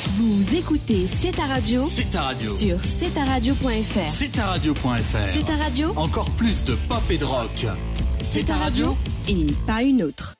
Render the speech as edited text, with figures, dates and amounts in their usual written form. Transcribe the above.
Vous écoutez C'est ta radio. C'est ta radio. Sur cetaradio.fr. C'est ta radio.fr. C'est ta radio. Encore plus de pop et de rock. C'est ta radio. Et pas une autre.